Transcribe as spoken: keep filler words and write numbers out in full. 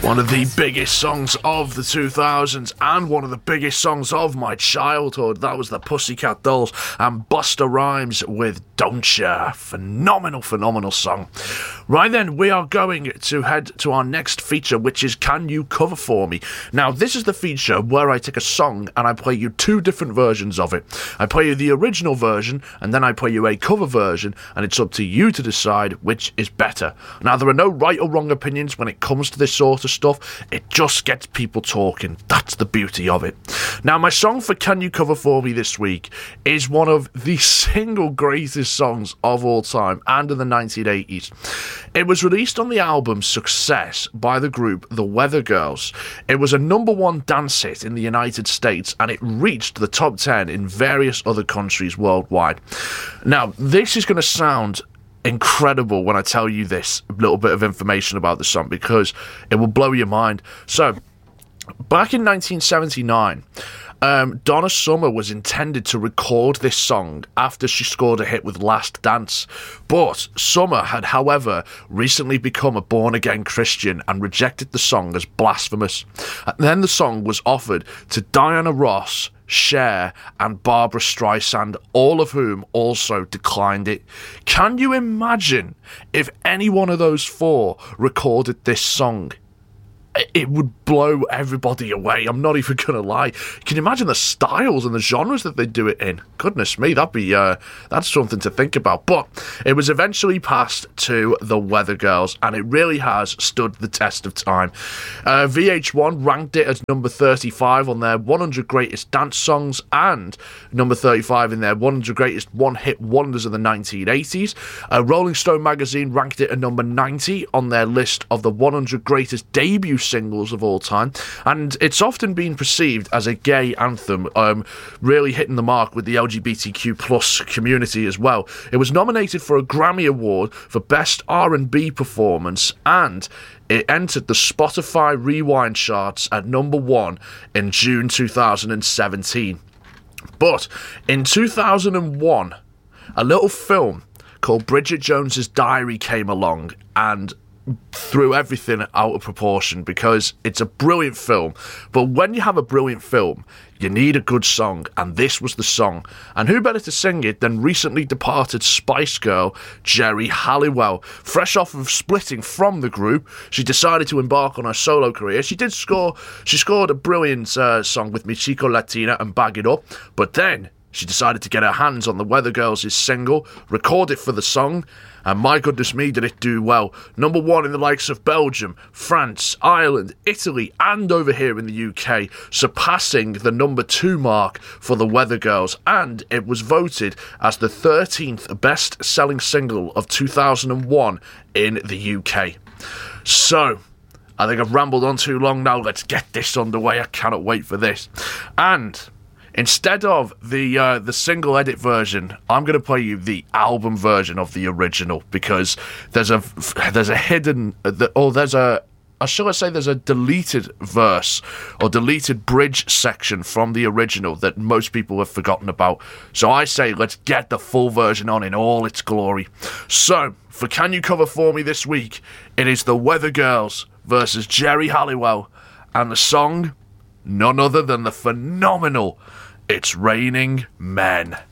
One of the biggest songs of the two thousands and one of the biggest songs of my childhood. That was the Pussycat Dolls and Busta Rhymes with Don't Ya. Phenomenal, phenomenal song. Right then, we are going to head to our next feature, which is Can You Cover For Me? Now, this is the feature where I take a song and I play you two different versions of it. I play you the original version and then I play you a cover version, and it's up to you to decide which is better. Now, there are no right or wrong opinions when it comes to this sort of stuff. It just gets people talking. That's the beauty of it. Now, my song for Can You Cover For Me this week is one of the single greatest songs of all time and in the nineteen eighties. It was released on the album Success by the group The Weather Girls. It was a number one dance hit in the United States, and it reached the top ten in various other countries worldwide. Now, this is going to sound incredible when I tell you this little bit of information about the song, because it will blow your mind. So, back in nineteen seventy-nine, um, Donna Summer was intended to record this song after she scored a hit with Last Dance, but Summer had, however, recently become a born-again Christian and rejected the song as blasphemous. And then the song was offered to Diana Ross, Cher and Barbra Streisand, all of whom also declined it. Can you imagine if any one of those four recorded this song? It would blow everybody away. I'm not even going to lie. Can you imagine the styles and the genres that they do it in? Goodness me, that'd be uh, that's something to think about. But it was eventually passed to the Weather Girls, and it really has stood the test of time. Uh, V H one ranked it as number thirty-five on their one hundred Greatest Dance Songs and number thirty-five in their one hundred Greatest One-Hit Wonders of the nineteen eighties. Uh, Rolling Stone magazine ranked it at number ninety on their list of the one hundred Greatest Debut Singles of all time, and it's often been perceived as a gay anthem, um, really hitting the mark with the L G B T Q plus community as well. It was nominated for a Grammy Award for Best R and B Performance, and it entered the Spotify Rewind charts at number one in June two thousand seventeen. But in two thousand one, a little film called Bridget Jones's Diary came along and threw everything out of proportion, because it's a brilliant film, but when you have a brilliant film, you need a good song, and this was the song. And who better to sing it than recently departed Spice Girl Geri Halliwell? Fresh off of splitting from the group, she decided to embark on her solo career. She did score, she scored a brilliant uh, song with Mi Chico Latina and Bag It Up, but then she decided to get her hands on the Weather Girls' single, record it for the song, and my goodness me, did it do well. Number one in the likes of Belgium, France, Ireland, Italy, and over here in the U K, surpassing the number two mark for the Weather Girls, and it was voted as the thirteenth best-selling single of two thousand one in the U K. So, I think I've rambled on too long now. Let's get this underway. I cannot wait for this. And instead of the uh, the single edit version, I'm going to play you the album version of the original, because there's a there's a hidden or there's a or shall I say there's a deleted verse or deleted bridge section from the original that most people have forgotten about. So I say let's get the full version on in all its glory. So for Can You Cover For Me this week, it is the Weather Girls versus Geri Halliwell, and the song, none other than the phenomenal It's Raining Men.